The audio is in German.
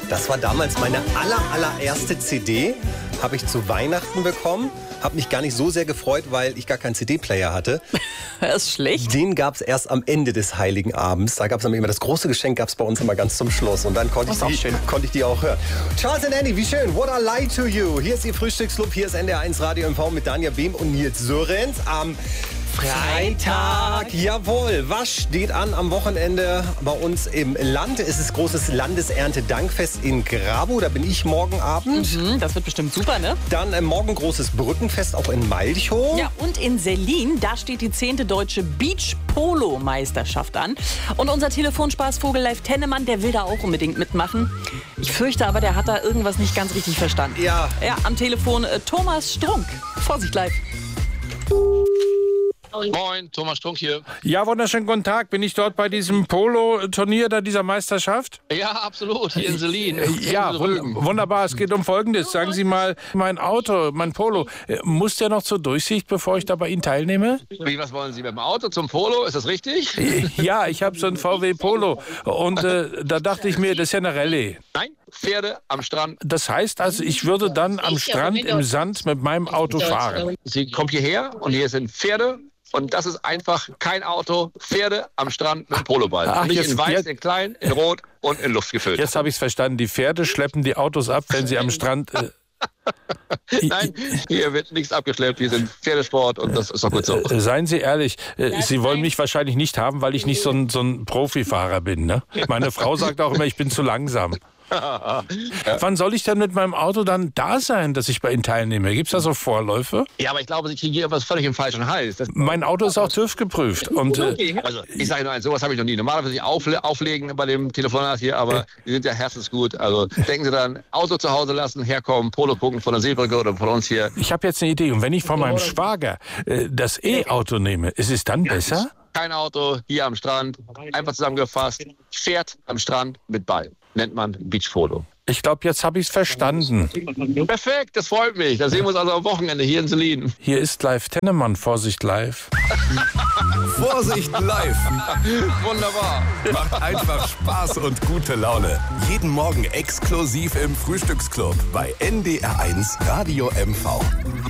Das war damals meine allererste CD, habe ich zu Weihnachten bekommen. Habe mich gar nicht so sehr gefreut, weil ich gar keinen CD-Player hatte. Das ist schlecht. Den gab es erst am Ende des Heiligen Abends. Da gab es immer das große Geschenk, gab es bei uns immer ganz zum Schluss. Und dann konnte ich die auch hören. Charles and Andy, wie schön. What I Lie to You. Hier ist Ihr Frühstücksclub. Hier ist NDR1 Radio MV mit Danja Behm und Nils Sörenz am Freitag. Jawohl, was steht an am Wochenende bei uns im Land? Es ist großes Landeserntedankfest in Grabow. Da bin ich morgen Abend. Das wird bestimmt super, ne? Dann morgen großes Brückenfest auch in Malchow. Ja, und in Sellin, da steht die 10. Deutsche Beach-Polo-Meisterschaft an. Und unser Telefonspaßvogel Leif Tennemann, der will da auch unbedingt mitmachen. Ich fürchte aber, der hat da irgendwas nicht ganz richtig verstanden. Ja. Ja, am Telefon Thomas Strunk. Vorsicht, Leif. Moin, Thomas Strunk hier. Ja, wunderschönen guten Tag. Bin ich dort bei diesem Polo-Turnier da dieser Meisterschaft? Ja, absolut, hier in Sellin. Ja, wunderbar. Es geht um Folgendes. Sagen Sie mal, mein Auto, mein Polo, muss der noch zur Durchsicht, bevor ich da bei Ihnen teilnehme? Wie, was wollen Sie mit dem Auto zum Polo? Ist das richtig? Ja, ich habe so ein VW Polo und da dachte ich mir, das ist ja eine Rallye. Nein, Pferde am Strand. Das heißt also, ich würde dann am Strand im Sand mit meinem Auto fahren. Sie kommt hierher und hier sind Pferde. Und das ist einfach kein Auto. Pferde am Strand mit dem Poloball. Ach, nicht jetzt, in weiß, in klein, in rot und in Luft gefüllt. Jetzt habe ich es verstanden. Die Pferde schleppen die Autos ab, wenn sie am Strand... Nein, hier wird nichts abgeschleppt. Wir sind Pferdesport und das ist doch gut so. Seien Sie ehrlich, Sie wollen mich wahrscheinlich nicht haben, weil ich nicht so ein Profifahrer bin. Ne? Meine Frau sagt auch immer, ich bin zu langsam. Ja. Wann soll ich denn mit meinem Auto dann da sein, dass ich bei Ihnen teilnehme? Gibt es da so Vorläufe? Ja, aber ich glaube, Sie kriegen hier etwas völlig im falschen Hals. Mein Auto ist auch TÜV geprüft. Und, also, ich sage nur eins, sowas habe ich noch nie. Normalerweise nicht auflegen bei dem Telefonat hier, aber Sie sind ja herzensgut. Also denken Sie dann, Auto zu Hause lassen, herkommen, Polo gucken von der Seebrücke oder von uns hier. Ich habe jetzt eine Idee. Und wenn ich von meinem Schwager das E-Auto nehme, ist es dann besser? Kein Auto, hier am Strand, einfach zusammengefasst, Pferd am Strand mit Ball. Nennt man Beachpolo. Ich glaube, jetzt habe ich es verstanden. Perfekt, das freut mich. Da sehen wir uns also am Wochenende hier in Sellin. Hier ist Leif Tennemann. Vorsicht, Live. Vorsicht, live. Wunderbar. Macht einfach Spaß und gute Laune. Jeden Morgen exklusiv im Frühstücksclub bei NDR1 Radio MV.